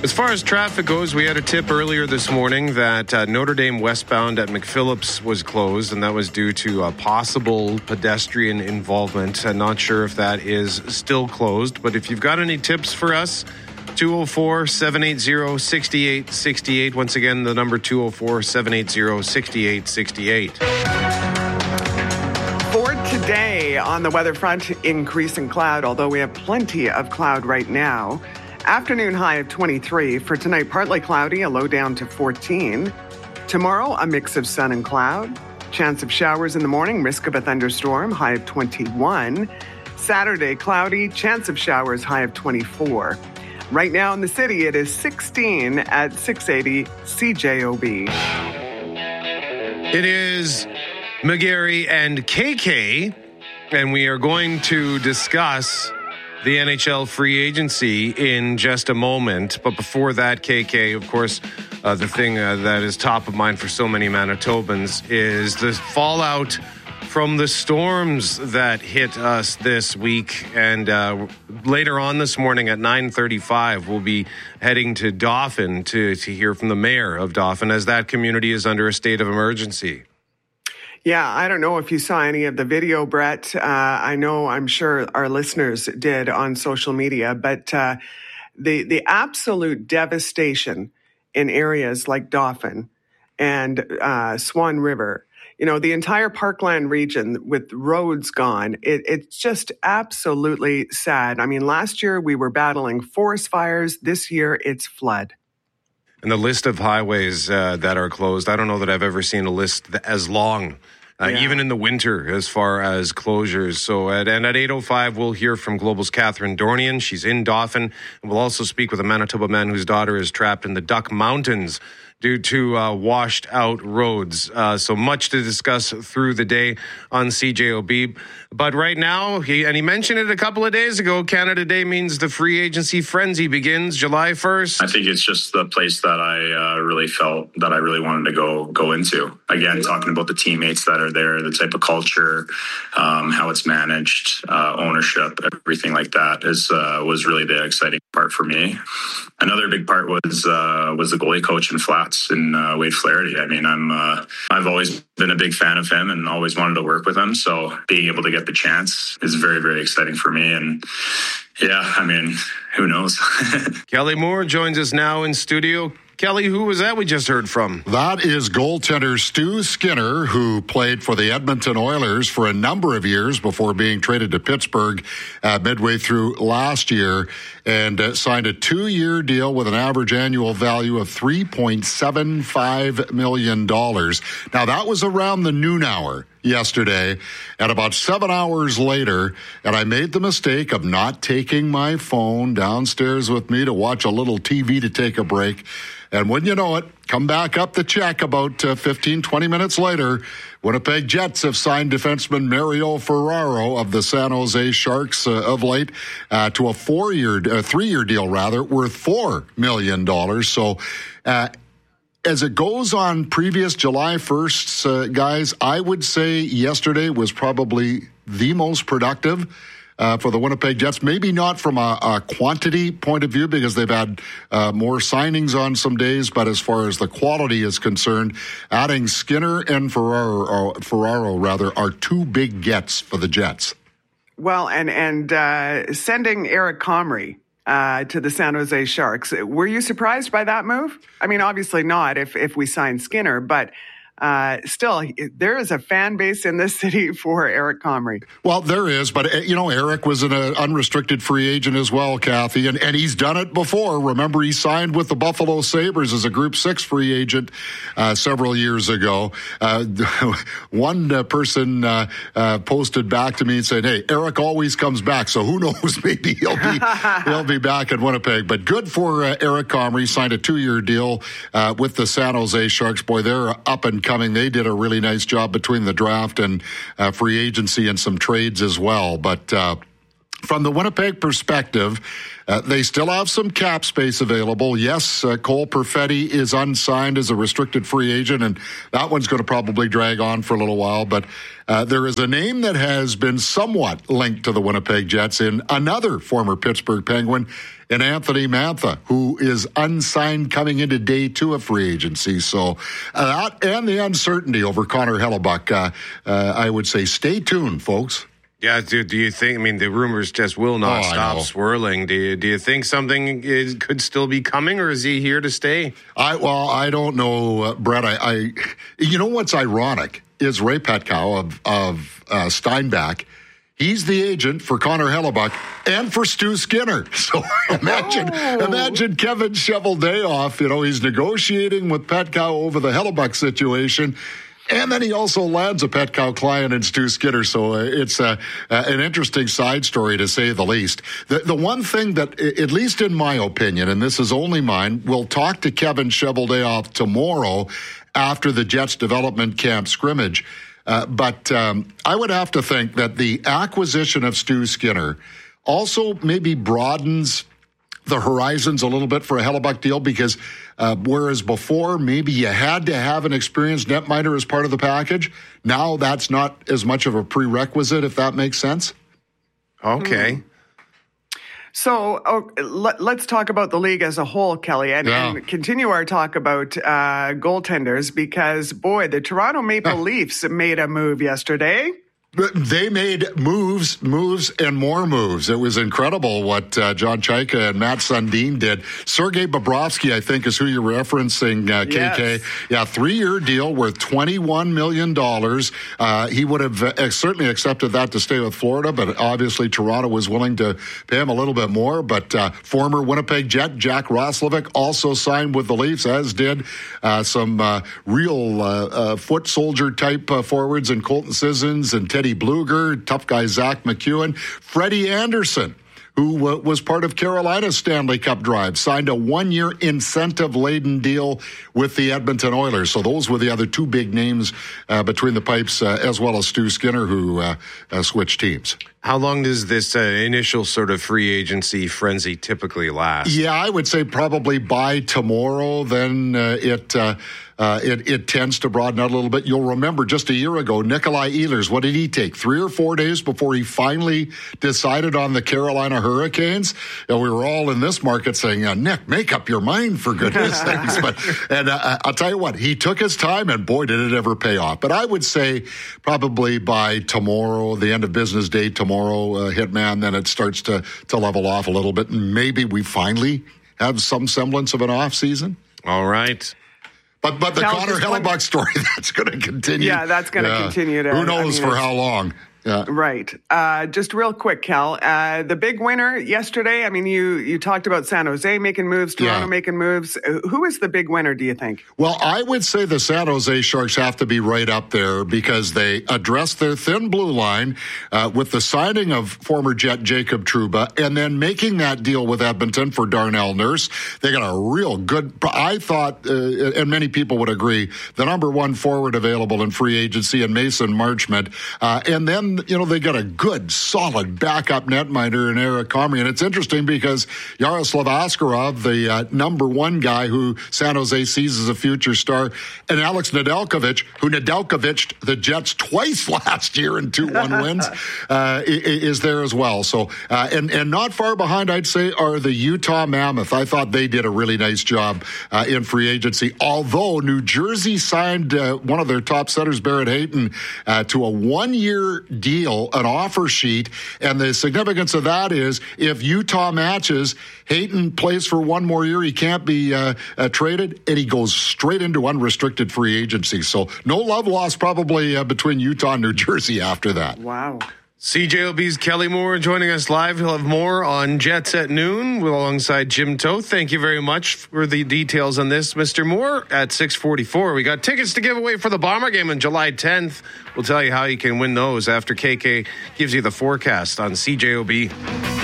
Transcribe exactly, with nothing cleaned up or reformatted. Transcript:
As far as traffic goes, we had a tip earlier this morning that uh, Notre Dame westbound at McPhillips was closed, and that was due to uh, possible pedestrian involvement. I'm not sure if that is still closed, but if you've got any tips for us, two oh four, seven eight zero, six eight six eight. Once again, the number two oh four, seven eight zero, six eight six eight. For today on the weather front, increasing cloud, although we have plenty of cloud right now. Afternoon high of twenty-three. For tonight, partly cloudy, a low down to fourteen. Tomorrow, a mix of sun and cloud. Chance of showers in the morning, risk of a thunderstorm, high of twenty-one. Saturday, cloudy, chance of showers, high of twenty-four. Right now in the city, it is sixteen at six eighty C J O B. It is McGarry and K K, and we are going to discuss the N H L free agency in just a moment. But before that, K K, of course, uh, the thing uh, that is top of mind for so many Manitobans is the fallout from the storms that hit us this week. And uh, later on this morning at nine thirty-five, we'll be heading to Dauphin to, to hear from the mayor of Dauphin as that community is under a state of emergency. Yeah, I don't know if you saw any of the video, Brett. Uh, I know, I'm sure our listeners did on social media, but uh, the the absolute devastation in areas like Dauphin and uh, Swan River, you know, the entire Parkland region with roads gone, it, it's just absolutely sad. I mean, last year we were battling forest fires. This year it's flood. And the list of highways uh, that are closed, I don't know that I've ever seen a list as long. Uh, yeah. Even in the winter, as far as closures. So, at, and at eight oh five, we'll hear from Global's Catherine Dornian. She's in Dauphin. And we'll also speak with a Manitoba man whose daughter is trapped in the Duck Mountains due to uh, washed out roads. Uh, so much to discuss through the day on C J O B. But right now, he and he mentioned it a couple of days ago, Canada Day means the free agency frenzy begins July first. I think it's just the place that I uh, really felt that I really wanted to go go into. Again, talking about the teammates that are there, the type of culture, um, how it's managed, uh, ownership, everything like that is uh, was really the exciting part for me. Another big part was uh, was the goalie coach in Flats and uh, Wade Flaherty. I mean, I'm uh, I've always been a big fan of him and always wanted to work with him. So being able to get the chance is very, very exciting for me. And yeah, I mean, who knows? Kelly Moore joins us now in studio. Kelly, who was that we just heard from? That is goaltender Stu Skinner, who played for the Edmonton Oilers for a number of years before being traded to Pittsburgh uh, midway through last year, and uh, signed a two-year deal with an average annual value of three point seven five million dollars. Now, that was around the noon hour yesterday, and about seven hours later, and I made the mistake of not taking my phone downstairs with me to watch a little T V to take a break. And when you know it, come back up the check about uh, fifteen, twenty minutes later. Winnipeg Jets have signed defenseman Mario Ferraro of the San Jose Sharks uh, of late uh, to a four-year, uh, three-year deal, rather, worth four million dollars. So uh, as it goes on previous July first, uh, guys, I would say yesterday was probably the most productive Uh, for the Winnipeg Jets. Maybe not from a, a quantity point of view because they've had uh, more signings on some days, but as far as the quality is concerned, adding Skinner and Ferraro, or Ferraro rather, are two big gets for the Jets. Well, and and uh, sending Eric Comrie uh, to the San Jose Sharks. Were you surprised by that move? I mean, obviously not if if we signed Skinner, but Uh, still, there is a fan base in this city for Eric Comrie. Well, there is, but, you know, Eric was an uh, unrestricted free agent as well, Kathy, and, and he's done it before. Remember, he signed with the Buffalo Sabres as a Group six free agent uh, several years ago. Uh, one uh, person uh, uh, posted back to me and said, hey, Eric always comes back, so who knows, maybe he'll be he'll be back in Winnipeg. But good for uh, Eric Comrie, signed a two-year deal uh, with the San Jose Sharks. Boy, they're up and coming. They did a really nice job between the draft and uh, free agency and some trades as well. But uh, from the Winnipeg perspective, Uh, they still have some cap space available. Yes, uh, Cole Perfetti is unsigned as a restricted free agent, and that one's going to probably drag on for a little while. But uh, there is a name that has been somewhat linked to the Winnipeg Jets in another former Pittsburgh Penguin, and Anthony Mantha, who is unsigned coming into day two of free agency. So uh, that and the uncertainty over Connor Hellebuyck, uh, uh, I would say stay tuned, folks. Yeah, do, do you think, I mean, the rumors just will not oh, stop swirling. Do you, do you think something is, could still be coming, or is he here to stay? I Well, I don't know, uh, Brett. I, I, you know what's ironic is Ray Petkow of, of uh, Steinbach. He's the agent for Connor Hellebuyck and for Stu Skinner. So imagine, oh. imagine Kevin Cheveldayoff, you know, he's negotiating with Petkow over the Hellebuyck situation. And then he also lands a Petkow client in Stu Skinner. So uh, it's uh, uh, an interesting side story, to say the least. The, the one thing that, at least in my opinion, and this is only mine, we'll talk to Kevin Cheveldayoff tomorrow after the Jets development camp scrimmage. Uh, but um, I would have to think that the acquisition of Stu Skinner also maybe broadens the horizons a little bit for a Hellebuyck deal, because uh, whereas before maybe you had to have an experienced netminder as part of the package, now that's not as much of a prerequisite, if that makes sense. Okay. Mm. So oh, let, let's talk about the league as a whole, Kelly, and, yeah. and continue our talk about uh, goaltenders, because, boy, the Toronto Maple Leafs made a move yesterday. They made moves, moves, and more moves. It was incredible what uh, John Chaika and Matt Sundin did. Sergei Bobrovsky, I think, is who you're referencing, uh, K K. Yes. Yeah, three-year deal worth twenty-one million dollars. Uh, he would have uh, certainly accepted that to stay with Florida, but obviously Toronto was willing to pay him a little bit more. But uh, former Winnipeg Jet Jack Roslovic also signed with the Leafs, as did uh, some uh, real uh, uh, foot soldier-type uh, forwards in Colton Sissons and Teddy Bluger, tough guy Zach McEwen, Freddie Anderson, who uh, was part of Carolina's Stanley Cup drive, signed a one-year incentive-laden deal with the Edmonton Oilers. So those were the other two big names uh, between the pipes, uh, as well as Stu Skinner, who uh, uh, switched teams. How long does this uh, initial sort of free agency frenzy typically last? Yeah, I would say probably by tomorrow, then uh, it... Uh, Uh, it, it tends to broaden out a little bit. You'll remember just a year ago, Nikolai Ehlers, what did he take? Three or four days before he finally decided on the Carolina Hurricanes? And we were all in this market saying, uh, Nick, make up your mind, for goodness sakes. But, and uh, I'll tell you what, he took his time, and boy, did it ever pay off. But I would say probably by tomorrow, the end of business day tomorrow, uh, Hitman, then it starts to, to level off a little bit. And maybe we finally have some semblance of an off season. All right. But but the Cal, Connor Hellebuyck story, that's going to continue. Yeah, that's going to yeah. continue. To, Who knows I mean, for how long? Yeah. Right. Uh, just real quick, Cal. Uh, the big winner yesterday, I mean, you you talked about San Jose making moves, Toronto yeah. making moves. Who is the big winner, do you think? Well, I would say the San Jose Sharks have to be right up there, because they addressed their thin blue line uh, with the signing of former Jet Jacob Trouba, and then making that deal with Edmonton for Darnell Nurse. They got a real good, I thought, uh, and many people would agree, the number one forward available in free agency in Mason Marchment. Uh, and then you know, they got a good, solid backup netminder in Eric Comrie. And it's interesting because Yaroslav Askarov, the uh, number one guy who San Jose sees as a future star, and Alex Nedeljkovic, who Nedeljkovic'd the Jets twice last year in two one wins, uh, is there as well. So, uh, and, and not far behind, I'd say, are the Utah Mammoth. I thought they did a really nice job uh, in free agency, although New Jersey signed uh, one of their top setters, Barrett Hayton, uh, to a one-year deal, an offer sheet, and the significance of that is if Utah matches, Hayton plays for one more year, he can't be uh, uh, traded, and he goes straight into unrestricted free agency. So no love lost probably uh, between Utah and New Jersey after that. Wow. C J O B's Kelly Moore joining us live. He'll have more on Jets at noon alongside Jim Toth. Thank you very much for the details on this, Mister Moore. At six forty-four, we got tickets to give away for the Bomber game on July tenth. We'll tell you how you can win those after K K gives you the forecast on C J O B.